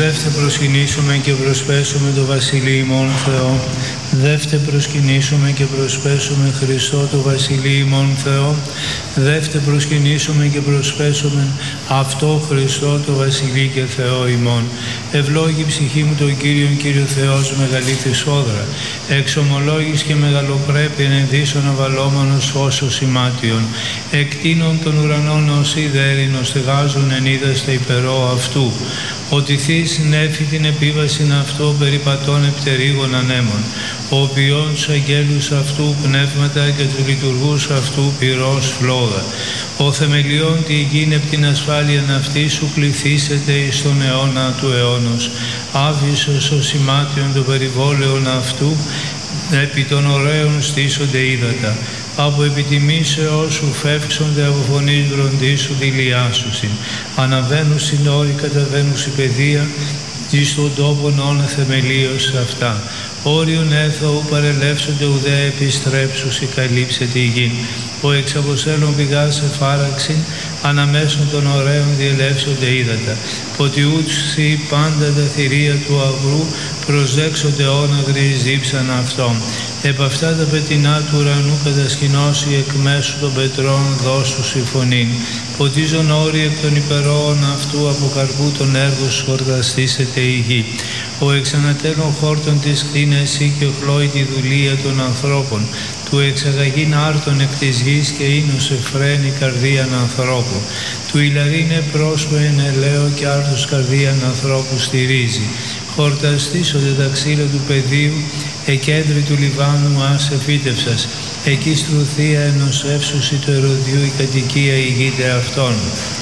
Δεύτε προσκυνήσουμε και προσπέσουμε το Βασιλείο ημών Θεό. Δεύτε προσκυνήσουμε και προσπέσουμε Χριστό το Βασιλείο ημών Θεό. Δεύτε προσκυνήσουμε και προσπέσουμε αυτό Χριστό το Βασιλείο και Θεό ημών. Ευλόγη ψυχή μου τον Κύριον, Κύριο Θεός μεγαλήθης όδρα. Εξομολόγης και μεγαλοπρέπεια ενδύσσον αβαλόμενος φώσος ημάτιον. Εκτείνων των ουρανών ως ιδέρινο στεγάζουν εν είδαστε υπερό αυτού. Ότι θείς νέφη την επίβασιν αυτό περιπατών επτερίγων ανέμων. Ο οποίον τους αγγέλους αυτού πνεύματα και τους λειτουργούς αυτού πυρός φλόγα. Ο θεμελιών τη γην επ' την ασφάλεια αυτή σου κληθήσετε εις τον αιώνα του αιώνος. Άβυσσος ο σημάτιον των περιβόλαιων αυτού, επί των ωραίων στήσονται ύδατα. Από επιτιμήσεώς σου φεύξονται από φωνής βροντίσου δηλιάσουσιν. Αναβαίνουν στην όρη, καταβαίνουν στην παιδεία, εις τον τόπον ώνα θεμελίως αυτά. Όριον έθω παρελεύσονται ουδέ επιστρέψουσι καλύψεται η γη. Ο εξαποστέλων πηγάς εφάραξιν, αναμέσων των ωραίων διελεύσονται ύδατα. Ποτιούτσι πάντα τα θηρία του αγρού, προσδέξονται όναγροι δίψαν αυτών. Επ' αυτά τα πετεινά του ουρανού κατασκηνώσει εκ μέσου των πετρών δώσου συμφωνήν. Ποτίζον όροι εκ των υπερόων αυτού από καρπού των έργων σου χορταστήσεται η γη. Ο εξανατέλων χόρτων της κτίνε εσύ και οχλώει τη δουλεία των ανθρώπων. Του εξαγαγήν άρτων εκ της γης και ίνους εφραίνει καρδίαν ανθρώπου. Του ηλαρίνε πρόσωπο εν ελαίο και άρτος καρδίαν ανθρώπου στηρίζει. Χορταστήσονται τα ξύλα του πεδίου, εκέντρη του Λιβάνου άσε φύτευσας. Εκεί στρουθία ενός εύσωση του ερωδιού η κατοικία ηγείται αυτών.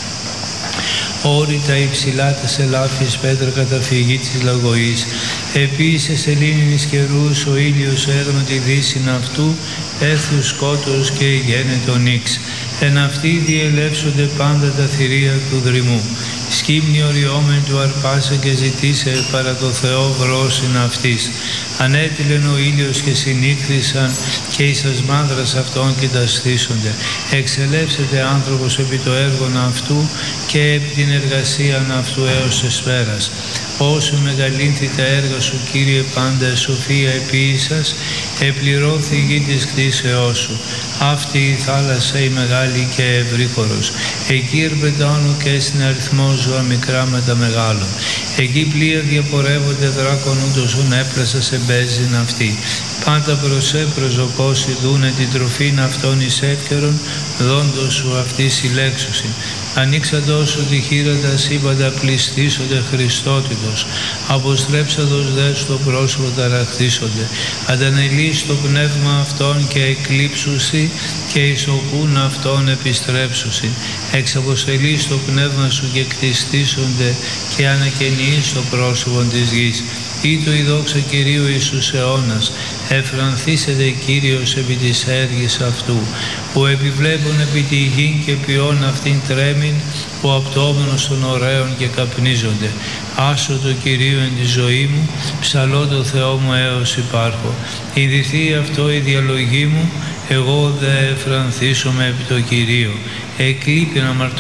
Όρητα υψηλά τας ελάφιες πέτρα καταφυγή της λαγωής. Επίσης σελήνινης καιρούς ο ήλιος έδωνα τη δύσιν αυτού, έθιου σκότος και γένετο νύξ. Εν αυτοί διελεύσονται πάντα τα θηρία του δρυμού. Σκύμνη οριόμεν του αρπάσε και ζητήσε παρά το Θεό βρόσιν αυτής. Ανέτειλεν ο ήλιος και συνήχθησαν και εις τας μάνδρας αυτών και τα στήσονται. Εξελεύσεται άνθρωπος επί το έργον αυτού και επί την εργασίαν αυτού έως εσπέρας. Όσο μεγαλύνθη τα έργα σου, Κύριε, πάντα σοφία επίησας, επληρώθη η γη της κτίσεώς σου. Αυτή η θάλασσα η μεγάλη και ευρύχωρος. Εκεί ερπετώνουν και στην αριθμό ζώα μικρά με τα μεγάλων. Εκεί πλοία διαπορεύονται δράκων ούτως ούν έπλασα σε μπέζιν αυτή. Πάντα προσέ προζωκώσει δούνε την τροφήν αυτών εις εύκαιρον, δόντος σου αυτή συλλέξουσιν. Ανοίξαντος σου τη χείρα τα σύμπαντα πληστήσονται Χριστότητος. Αποστρέψαντος δε στο πρόσωπο ταραχθήσονται. Αντανελείς το πνεύμα αυτών και εκλείψουσι και ισοπούν αυτών επιστρέψουσι. Εξαποστελείς το πνεύμα σου και κτιστήσονται και ανακαινείς το πρόσωπο της γης. Ήτο η δόξα Κυρίου Ιησούς αιώνας, εφρανθήσεται Κύριος επί της έργης αυτού, που επιβλέπουν επί τη γη και ποιόν αυτήν τρέμην, που απτώμενος των ωραίων και καπνίζονται. Άσω το Κυρίου εν τη ζωή μου, ψαλώ το Θεό μου έως υπάρχω. Ιδηθεί αυτό η διαλογή μου, εγώ δε εφρανθήσομαι επί το Κυρίο. Εκλείπει να